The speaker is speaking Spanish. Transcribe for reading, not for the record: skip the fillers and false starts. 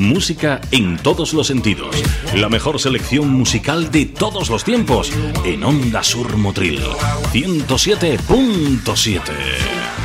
Música en todos los sentidos. La mejor selección musical de todos los tiempos en Onda Sur Motril 107.7.